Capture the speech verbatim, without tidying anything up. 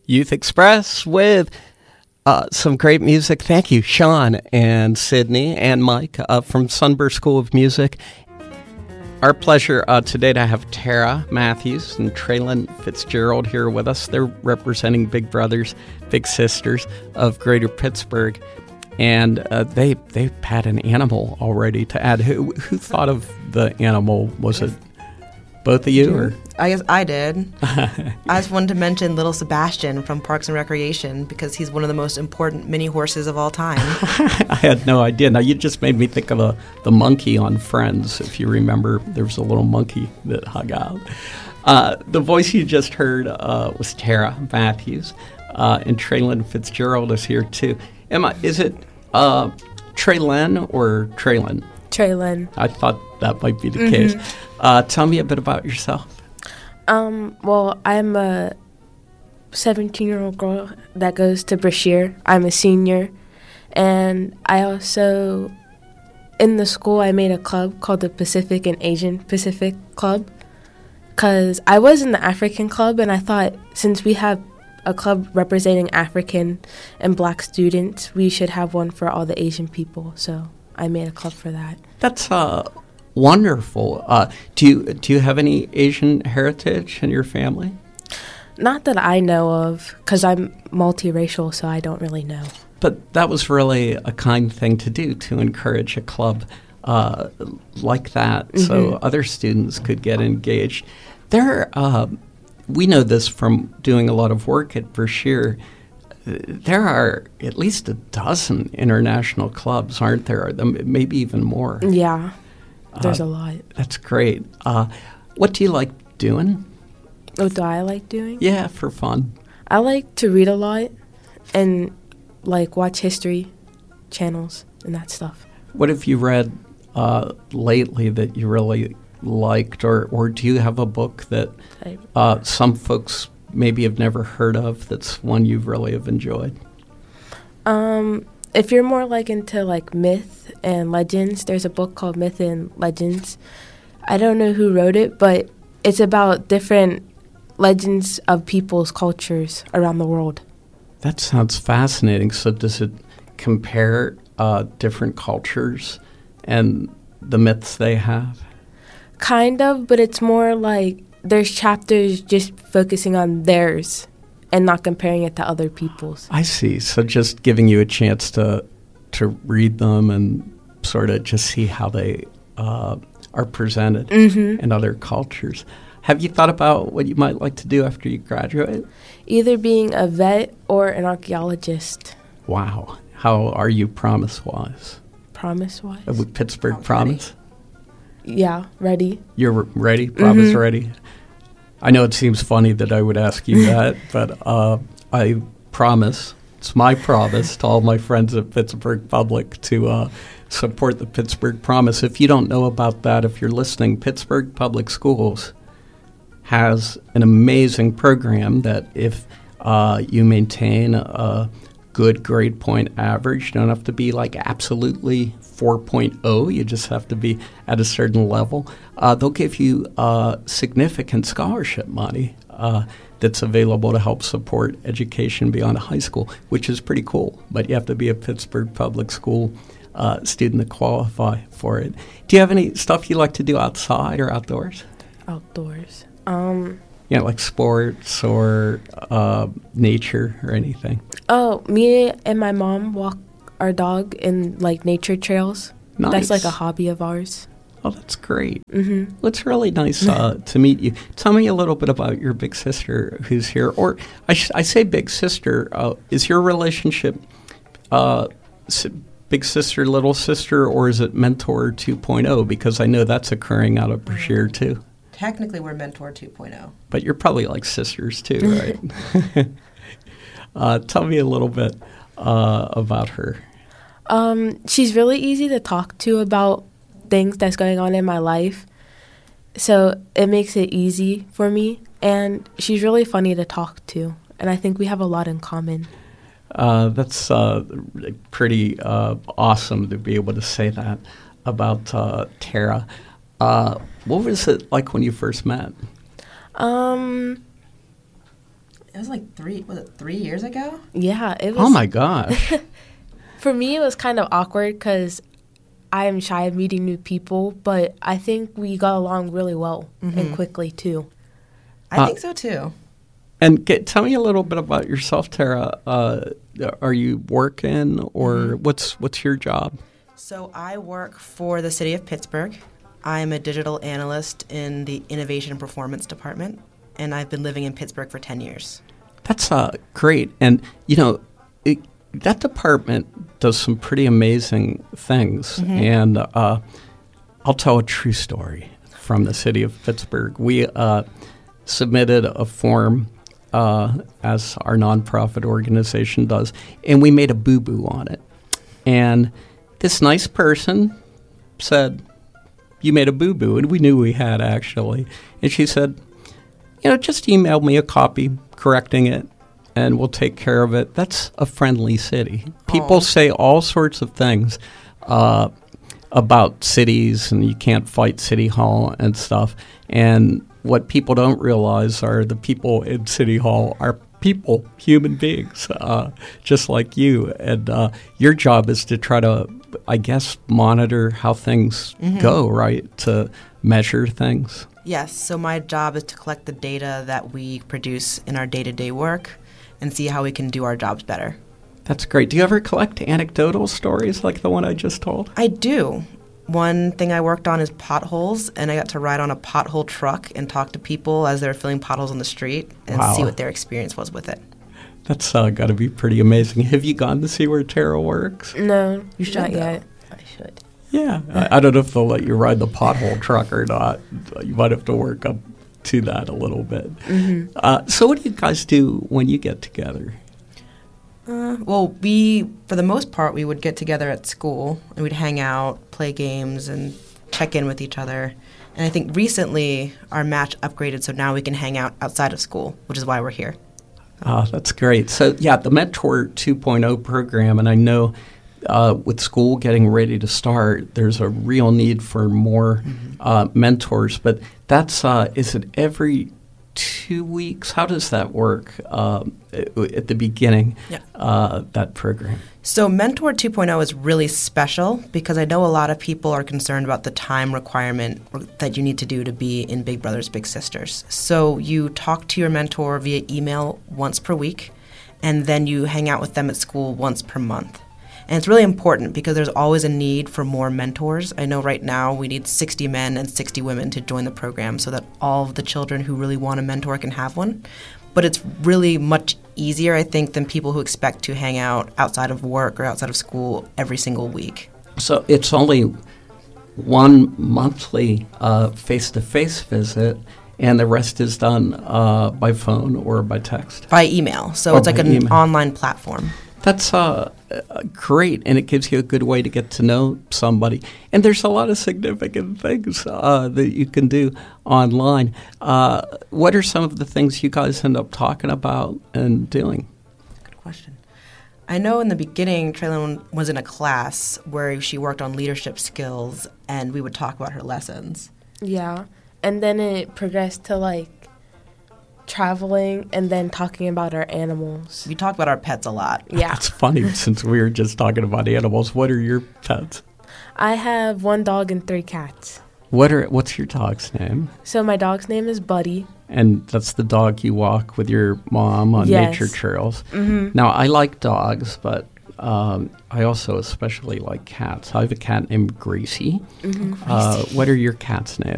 Youth Express with uh, some great music. Thank you, Sean and Sydney and Mike uh, from Sunburst School of Music. Our pleasure uh, today to have Tara Matthews and Traylon Fitzgerald here with us. They're representing Big Brothers, Big Sisters of Greater Pittsburgh. And uh, they, they've had an animal already to add. Who, who thought of the animal? Was it both of you? Or? I guess I did. I just wanted to mention Little Sebastian from Parks and Recreation because he's one of the most important mini horses of all time. I had no idea. Now, you just made me think of a, the monkey on Friends. If you remember, there was a little monkey that hung out. Uh, the voice you just heard uh, was Tara Matthews, uh, and Traylon Fitzgerald is here, too. Emma, is it uh, Traylon or Traylon? Traylon. I thought that might be the mm-hmm. case. Uh, tell me a bit about yourself. Um, well, I'm a seventeen-year-old girl that goes to Brashear. I'm a senior. And I also, in the school, I made a club called the Pacific and Asian Pacific Club. Because I was in the African club, and I thought since we have a club representing African and black students, we should have one for all the Asian people. So I made a club for that. That's uh, wonderful. Uh, do you do you have any Asian heritage in your family? Not that I know of, because I'm multiracial, so I don't really know. But that was really a kind thing to do, to encourage a club uh, like that, mm-hmm. so other students could get engaged. There, uh, we know this from doing a lot of work at Brashear. There are at least a dozen international clubs, aren't there? Maybe even more. Yeah, there's uh, a lot. That's great. Uh, what do you like doing? What do I like doing? Yeah, for fun. I like to read a lot and, like, watch history channels and that stuff. What have you read uh, lately that you really liked, or, or do you have a book that uh, some folks maybe have never heard of that's one you really have enjoyed? Um, if you're more like into like myth and legends, there's a book called Myth and Legends. I don't know who wrote it, but it's about different legends of people's cultures around the world. That sounds fascinating. So does it compare uh, different cultures and the myths they have? Kind of, but it's more like there's chapters just focusing on theirs and not comparing it to other people's. I see. So just giving you a chance to to read them and sort of just see how they uh, are presented mm-hmm. in other cultures. Have you thought about what you might like to do after you graduate? Either being a vet or an archaeologist. Wow. How are you promise-wise? Promise-wise? Uh, with Pittsburgh oh, Promise? Ready. Yeah, ready. You're re- ready? Promise mm-hmm. ready? I know it seems funny that I would ask you that, but uh, I promise, it's my promise to all my friends at Pittsburgh Public to uh, support the Pittsburgh Promise. If you don't know about that, if you're listening, Pittsburgh Public Schools has an amazing program that if uh, you maintain a good grade point average, you don't have to be like absolutely four point oh, you just have to be at a certain level. Uh, they'll give you uh, significant scholarship money uh, that's available to help support education beyond high school, which is pretty cool. But you have to be a Pittsburgh Public School uh, student to qualify for it. Do you have any stuff you like to do outside or outdoors? Outdoors. Um, yeah, like sports or uh, nature or anything. Oh, me and my mom walk our dog in, like, nature trails. Nice. That's, like, a hobby of ours. Oh, that's great. Mm-hmm. Well, it's really nice uh, to meet you. Tell me a little bit about your big sister who's here. Or I, sh- I say big sister. Uh, is your relationship uh, si- big sister, little sister, or is it Mentor two point oh? Because I know that's occurring out of Brashear, too. Technically, we're Mentor two point oh. But you're probably like sisters, too, right? uh, tell me a little bit uh, about her. Um, she's really easy to talk to about things that's going on in my life. So it makes it easy for me. And she's really funny to talk to. And I think we have a lot in common. Uh, that's uh, pretty uh, awesome to be able to say that about uh, Tara. Uh, what was it like when you first met? Um, It was like three, was it three years ago? Yeah, it was. Oh my gosh. For me, it was kind of awkward because I'm shy of meeting new people, but I think we got along really well Mm-hmm. and quickly too. I Uh, think so too. And get, tell me a little bit about yourself, Tara. Uh, are you working, or Mm-hmm. what's what's your job? So I work for the city of Pittsburgh. I'm a digital analyst in the Innovation and Performance Department, and I've been living in Pittsburgh for ten years. That's uh, great. And, you know, it, that department does some pretty amazing things. Mm-hmm. And uh, I'll tell a true story from the city of Pittsburgh. We uh, submitted a form, uh, as our nonprofit organization does, and we made a boo-boo on it. And this nice person said, "You made a boo-boo," and we knew we had, actually. And she said, "You know, just email me a copy correcting it, and we'll take care of it." That's a friendly city. People Aw. say all sorts of things uh, about cities, and you can't fight City Hall and stuff. And what people don't realize are the people in City Hall are people, human beings, uh, just like you. And uh, your job is to try to, I guess, monitor how things Mm-hmm. go, right? To measure things. Yes, so my job is to collect the data that we produce in our day-to-day work and see how we can do our jobs better. That's great. Do you ever collect anecdotal stories like the one I just told? I do. One thing I worked on is potholes, and I got to ride on a pothole truck and talk to people as they were filling potholes on the street and Wow. see what their experience was with it. That's uh, got to be pretty amazing. Have you gone to see where Tara works? No, You should not go. yet. I should. Yeah. I, I don't know if they'll let you ride the pothole truck or not. You might have to work up to that a little bit. Mm-hmm. Uh, so what do you guys do when you get together? Uh, well, we, for the most part, we would get together at school and we'd hang out, play games, and check in with each other. And I think recently our match upgraded, so now we can hang out outside of school, which is why we're here. Oh, that's great. So, yeah, the Mentor two point oh program, and I know uh, with school getting ready to start, there's a real need for more Mm-hmm. uh, mentors. But that's, uh, is it every two weeks? How does that work um, at the beginning, Yeah. uh, that program? So Mentor two point oh is really special because I know a lot of people are concerned about the time requirement that you need to do to be in Big Brothers Big Sisters. So you talk to your mentor via email once per week, and then you hang out with them at school once per month. And it's really important because there's always a need for more mentors. I know right now we need sixty men and sixty women to join the program so that all of the children who really want a mentor can have one. But it's really much easier, I think, than people who expect to hang out outside of work or outside of school every single week. So it's only one monthly uh, face-to-face visit, and the rest is done uh, by phone or by text. By email. So Or it's like by an email. online platform. That's uh, uh, great, and it gives you a good way to get to know somebody. And there's a lot of significant things uh, that you can do online. Uh, what are some of the things you guys end up talking about and doing? Good question. I know in the beginning, Traylon was in a class where she worked on leadership skills, and we would talk about her lessons. Yeah. And then it progressed to like traveling and then talking about our animals. We talk about our pets a lot. Yeah. That's funny, since we were just talking about animals. What are your pets? I have one dog and three cats. What are What's your dog's name? So my dog's name is Buddy. And that's the dog you walk with your mom on Yes. nature trails. Mm-hmm. Now, I like dogs, but um, I also especially like cats. I have a cat named Gracie. Mm-hmm. Uh, what are your cat's names?